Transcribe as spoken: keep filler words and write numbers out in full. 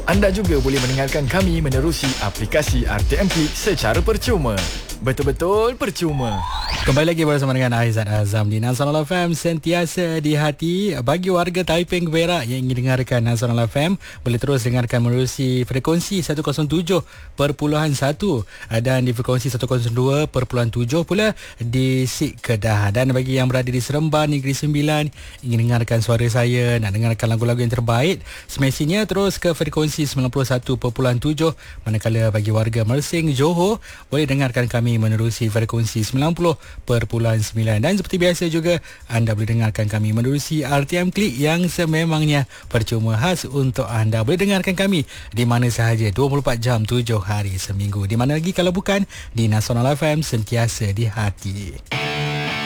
Anda juga boleh mendengarkan kami menerusi aplikasi R T M Klik secara percuma. Betul-betul percuma. Kembali lagi bersama dengan Aizat Azam di Nasional F M, sentiasa di hati. Bagi warga Taiping Perak yang ingin dengarkan Nasional F M, boleh terus dengarkan menerusi frekuensi seratus tujuh perpuluhan satu dan di frekuensi seratus dua perpuluhan tujuh pula di Sik Kedah. Dan bagi yang berada di Seremban, Negeri Sembilan, ingin dengarkan suara saya, nak dengarkan lagu-lagu yang terbaik, semestinya terus ke frekuensi sembilan puluh satu perpuluhan tujuh. Manakala bagi warga Mersing, Johor, boleh dengarkan kami menerusi frekuensi sembilan puluh perpuluhan sembilan. Dan seperti biasa juga, anda boleh dengarkan kami menerusi R T M Klik yang sememangnya percuma khas untuk anda. Boleh dengarkan kami di mana sahaja, dua puluh empat jam, tujuh hari seminggu. Di mana lagi kalau bukan di Nasional F M, sentiasa di hati.